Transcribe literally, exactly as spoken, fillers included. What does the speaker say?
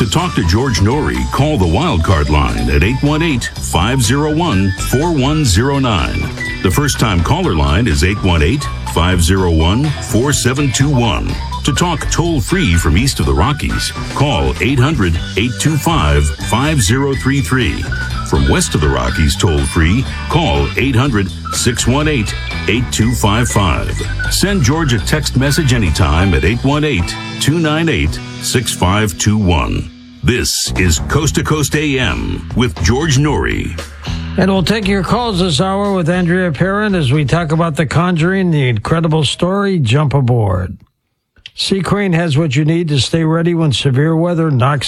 talk to George Norrie, call the Wildcard line at eight one eight, five oh one, four one oh nine. The first-time caller line is eight one eight, five oh one, four seven two one. To talk toll-free from east of the Rockies, call eight hundred, eight two five, five oh three three. From west of the Rockies toll-free, call eight hundred, six one eight, eight two five five. Send George a text message anytime at eight one eight, two nine eight, six five two one. This is Coast to Coast A M with George Norrie. And we'll take your calls this hour with Andrea Perrin as we talk about The Conjuring, the incredible story. Jump aboard. Sea Crane has what you need to stay ready when severe weather knocks